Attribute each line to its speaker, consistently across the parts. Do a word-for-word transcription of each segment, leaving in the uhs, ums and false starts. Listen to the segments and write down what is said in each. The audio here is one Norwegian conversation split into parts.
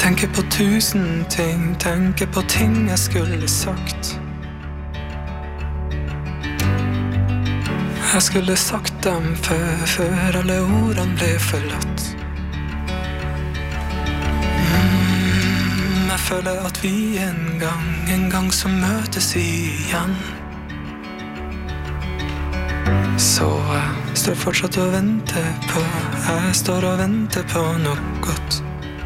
Speaker 1: Tenker på tusen ting, tenker på ting jeg skulle sagt. Jeg skulle sagt dem før, før alle ordene ble forlatt. Mm, jeg føler at vi en gang, en gang så møtes igjen. Så jeg står fortsatt og venter på, jeg står og venter på noe godt.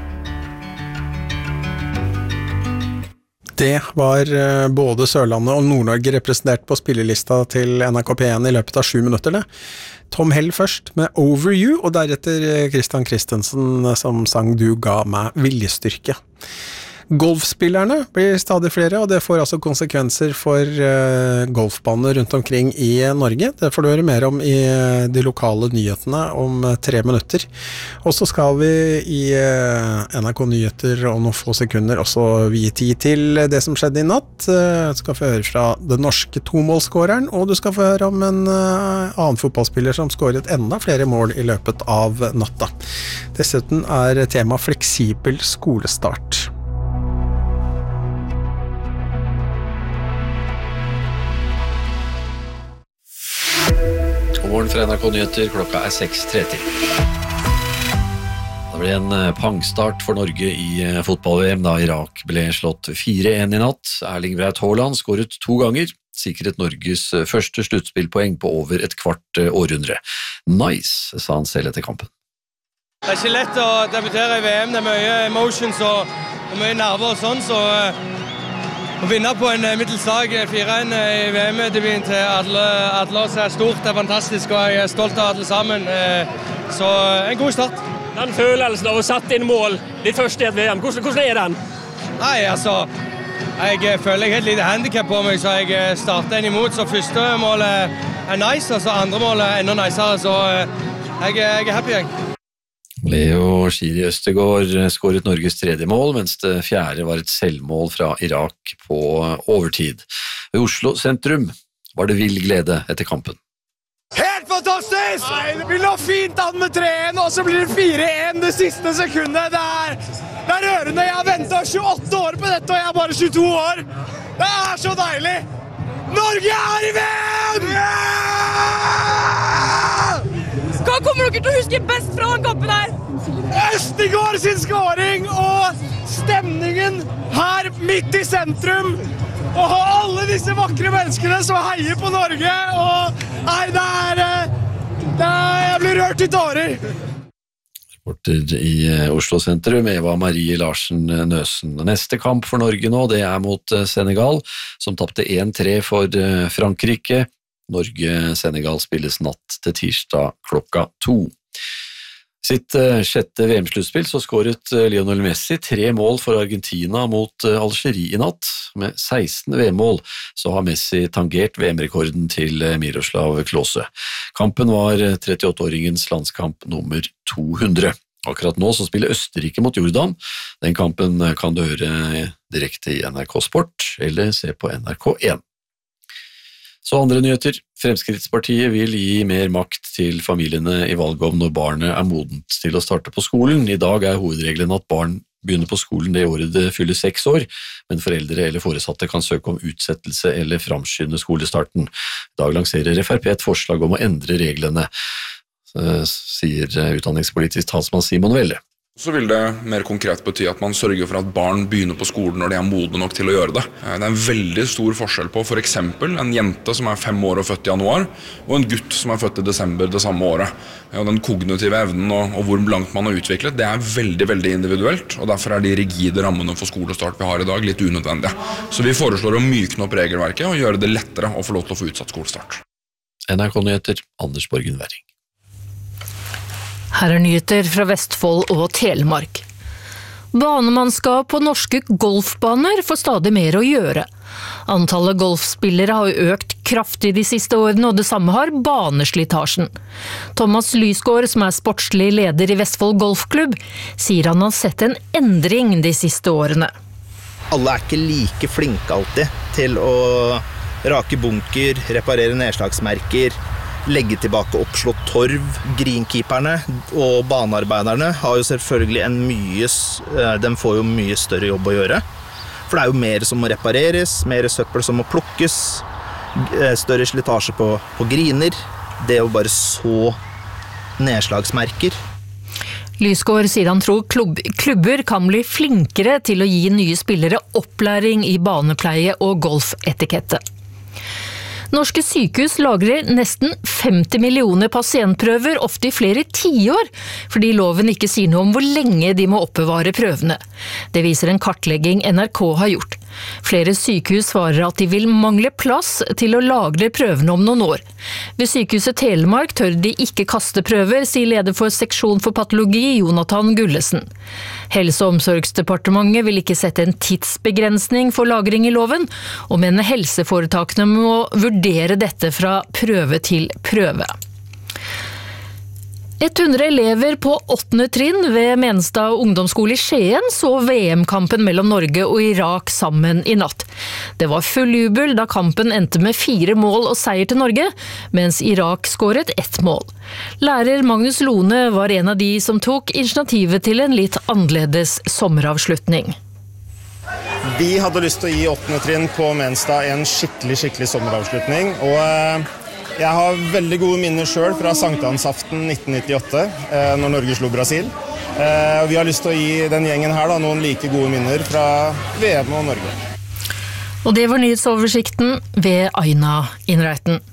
Speaker 2: Det var både Sørlandet og Nord-Norge representert på spillelista til N R K P én i løpet av sju minutter. Tom Hell først med Over You, og deretter Christian Christensen som sang Du ga meg viljestyrke. Golfspillerne blir stadig flere, og det får altså konsekvenser for uh, golfbaner rundt omkring i Norge. Det får du høre mer om i uh, de lokale nyhetene om uh, tre minutter. Og så skal vi i uh, N R K Nyheter om noen få sekunder også vie tid til det som skjedde i natt. Uh, du skal få høre fra den norske tomålsskåreren, og du skal få høre om en uh, annen fotballspiller som skåret enda flere mål i løpet av natta. Dessuten er tema fleksibel skolestart.
Speaker 3: Morgen fra N R K Nyheter, klokka er seks tretti. Det ble en pangstart for Norge i fotball-V M da Irak ble slått fire en i natt. Erling Braut Haaland skåret to ganger, sikret Norges første sluttspillpoeng på over et kvart århundre. Nice, sa han selv etter kampen.
Speaker 4: Det er ikke lett å debutere i V M, det er mye emotions og, og mye nerver og sånn, så å vinne på en middelslag fire en i V M-debuten til alle, alle oss er stort, det er fantastisk, og jeg er stolt av alle sammen. Så en god start.
Speaker 5: Den følelsen av å sette inn mål, ditt første i et V M, hvordan, hvordan er den?
Speaker 4: Nei, altså, jeg føler jeg har et lite handicap på meg, så jeg starter en imot, så første målet er nice, og så andre målet er enda nicere, så jeg, jeg er happy, jeg.
Speaker 3: Leo Shiri Østegård skåret Norges tredje mål, mens det fjerde var et selvmål fra Irak på overtid. Ved Oslo sentrum var det vill glede etter kampen.
Speaker 6: Helt fantastisk! Vi lå fint an med tre en, og så blir det fire en det siste sekundet. Det er, det er rørende. Jeg har ventet tjueåtte år på dette, og jeg er bare tjueto år. Det er så deilig! Norge er i V M!
Speaker 7: Hva kommer dere til å huske best fra den kampen her?
Speaker 6: Østegård sin skåring og stemningen her midt i sentrum. Og alle disse vakre menneskene som heier på Norge. Og nei, det er, det er jeg blir rørt i tårer.
Speaker 3: Reporter i Oslo sentrum, Eva Marie Larsen Nøsen. Neste kamp for Norge nå, det er mot Senegal, som tapte en tre for Frankrike. Norge-Senegal spilles natt til tirsdag klokka to. Sitt sjette V M-sluttspill så skåret Lionel Messi tre mål for Argentina mot Algerie i natt. Med seksten V M-mål så har Messi tangert V M-rekorden til Miroslav Klose. Kampen var trettiåtteåringens landskamp nummer to hundre. Akkurat nå så spiller Østerrike mot Jordan. Den kampen kan du høre direkte i N R K Sport eller se på N R K én. Så andre nyheter. Fremskrittspartiet vil gi mer makt til familiene i valget om når barnet er modent til å starte på skolen. I dag er hovedregelen at barn begynner på skolen det året det fyller seks år, men foreldre eller foresatte kan søke om utsettelse eller framskynde skolestarten. I dag lanserer F R P et forslag om å endre reglene, sier utdanningspolitisk talsmann Simon Velle.
Speaker 8: Så vil det mer konkret bety at man sørger for at barn begynner på skolen når de er modne nok til å gjøre det. Det er en veldig stor forskjell på for eksempel en jente som er fem år og født i januar, og en gutt som er født i desember det samme året. Og den kognitive evnen og, og hvor langt man har utviklet, det er veldig, veldig individuelt, og derfor er de rigide rammene for skolestart vi har i dag litt unødvendige. Så vi foreslår å mykne opp regelverket og gjøre det lettere å få lov til å få utsatt skolestart.
Speaker 3: N R K Nyheter, Anders Borgen Werring.
Speaker 9: Her er nyheter fra Vestfold og Telemark. Banemannskap på norske golfbaner får stadig mer å gjøre. Antallet golfspillere har økt kraftig de siste årene, og det samme har baneslitasjen. Thomas Lysgård, som er sportslig leder i Vestfold Golfklubb, sier han har sett en endring de siste årene.
Speaker 10: Alle er ikke like flinke alltid til å rake bunker, reparere nedslagsmerker, legge tilbake oppslått torv. Greenkeeperne og banearbeiderne har jo selvfølgelig en mye, de får jo mye større jobb å gjøre. For det er jo mer som må repareres, mer søppel som må plukkes, større slitasje på, på griner. Det er jo bare så nedslagsmerker.
Speaker 9: Lysgård sier han tror klubb, klubber kan bli flinkere til å gi nye spillere opplæring i banepleie og golfetikette. Norske sykehus lagrer nesten femti millioner pasientprøver, ofte i flere tiår, fordi loven ikke sier noe om hvor lenge de må oppbevare prøvene. Det viser en kartlegging N R K har gjort. Flere sykehus svarer at de vil mangle plass til å lagre prøvene om noen år. Ved sykehuset Telemark tør de ikke kaste prøver, sier leder for seksjon for patologi Jonathan Gullesen. Helse- og omsorgsdepartementet vil ikke sette en tidsbegrensning for lagring i loven, og mener helseforetakene må vurdere dette fra prøve til prøve. hundre elever på åttende trinn ved Menstad ungdomsskole i Skien så V M-kampen mellom Norge og Irak sammen i natt. Det var full jubel da kampen endte med fire mål og seier til Norge, mens Irak skåret ett mål. Lærer Magnus Lone var en av de som tok initiativet til en litt annerledes sommeravslutning.
Speaker 11: Vi hadde lyst til å gi åttende trinn på Menstad en skikkelig, skikkelig sommeravslutning, og jeg har veldig gode minner selv fra sankthansaften nitten nittiåtte, når Norge slo Brasil. Vi har lyst til å gi den gjengen her da, noen like gode minner fra V M og Norge.
Speaker 9: Og det var nyhetsoversikten ved Aina Innreiten.